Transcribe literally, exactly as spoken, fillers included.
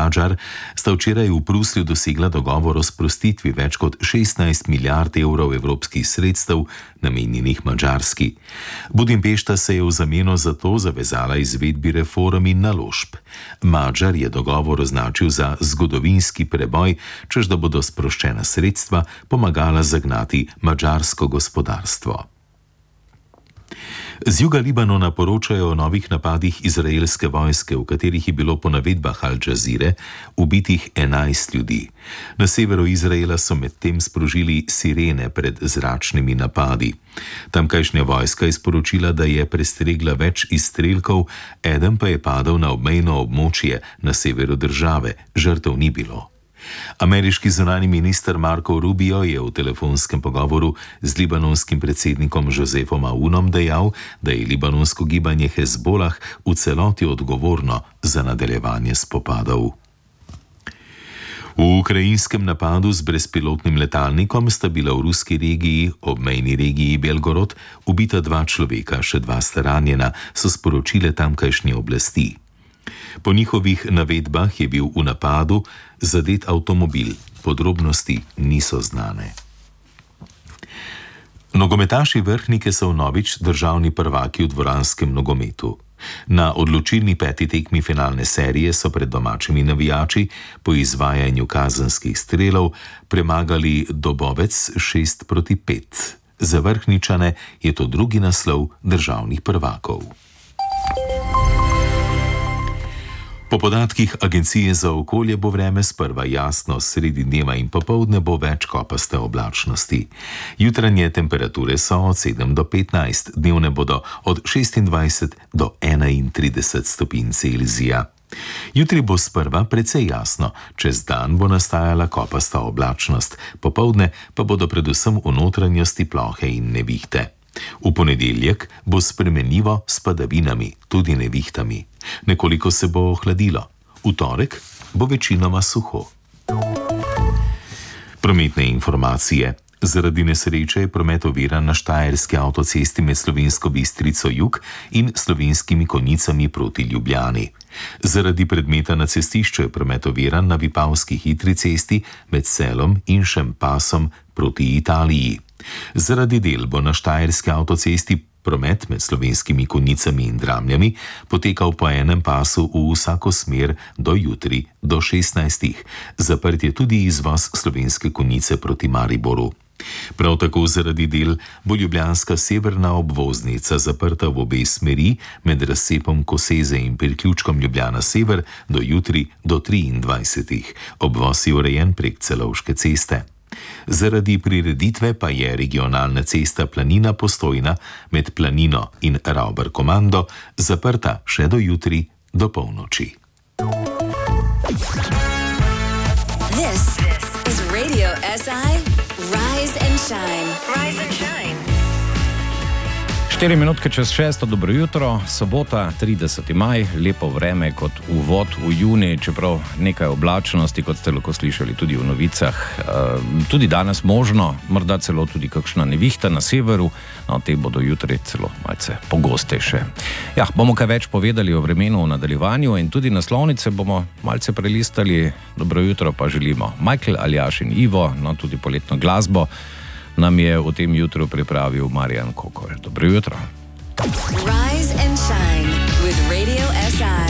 Madžar, sta včeraj v Bruslju dosegla dogovor o sprostitvi več kot šestnajst milijard evrov evropskih sredstev, namenjenih Madžarski. Budimpešta se je v zameno za to zavezala izvedbi reform in naložb. Madžar je dogovor označil za zgodovinski preboj, čež da bodo sproščena sredstva pomagala zagnati madžarsko gospodarstvo. Z juga Libanona poročajo o novih napadih izraelske vojske, v katerih je bilo po navedbah Al Jazeere ubitih enajst ljudi. Na severu Izraela so medtem sprožili sirene pred zračnimi napadi. Tamkajšnja vojska je sporočila, da je prestregla več izstrelkov, eden pa je padel na obmejno območje na severu države, žrtev ni bilo. Ameriški zunanji minister Marco Rubio je v telefonskem pogovoru z libanonskim predsednikom Josefom Aunom dejal, da je libanonsko gibanje Hezbolah v celoti odgovorno za nadaljevanje spopadov. V ukrajinskem napadu z brezpilotnim letalnikom sta bila v ruski regiji, obmejni regiji Belgorod, ubita dva človeka, še dva sta ranjena, so sporočile tamkajšnje oblasti. Po njihovih navedbah je bil v napadu zadet avtomobil, podrobnosti niso znane. Nogometaši Vrhnike so vnovič državni prvaki v dvoranskem nogometu. Na odločilni peti tekmi finalne serije so pred domačimi navijači po izvajanju kazenskih strelov premagali Dobovec šest proti pet. Za Vrhničane je to drugi naslov državnih prvakov. Po podatkih Agencije za okolje bo vreme sprva jasno, sredi dneva in popoldne bo več kopaste oblačnosti. Jutranje temperature so od sedem do petnajst, dnevne bodo od šestindvajset do enaintrideset stopinj Celzija. Jutri bo sprva precej jasno, čez dan bo nastajala kopasta oblačnost, popoldne pa bodo predvsem v notranjosti plohe in nevihte. V ponedeljek bo spremenljivo s padavinami, tudi nevihtami. Nekoliko se bo ohladilo. V torek bo večinoma suho. Prometne informacije. Zaradi nesreče je promet oviran na štajerski avtocesti med Slovensko Bistrico jug in Slovenskimi Konjicami proti Ljubljani. Zaradi predmeta na cestišču je promet oviran na Vipavski hitri cesti med Selom in Šempasom proti Italiji. Zaradi del bo na štajerski avtocesti promet med Slovenskimi Konjicami in Dramljami potekal po enem pasu v vsako smer do jutri do šestnajstih. Zaprt je tudi izvoz Slovenske Konjice proti Mariboru. Prav tako zaradi del bo ljubljanska severna obvoznica zaprta v obe smeri med razcepom Koseze in priključkom Ljubljana sever do jutri do triindvajsetih. Obvoz je urejen prek Celovške ceste. Zaradi prireditve pa je regionalna cesta Planina Postojna med Planino in Ravbar Komando zaprta še do jutri do polnoči. This is Radio S I Rise and Shine. Rise and Shine. štiri minutke čez šesto, dobro jutro, sobota, trideseti maj, lepo vreme kot uvod v juni, čeprav nekaj oblačnosti, kot ste lahko slišali tudi v novicah. Tudi danes možno, morda celo tudi kakšna nevihta na severu, no te bodo jutri celo malce pogostejše. Ja, bomo kaj več povedali o vremenu v nadaljevanju in tudi naslovnice bomo malce prelistali. Dobro jutro pa želimo Michael, Aljaž in Ivo, no tudi poletno glasbo nam je v tem jutru pripravil Marjan Kokol. Dobro jutro. Rise and Shine with Radio S I.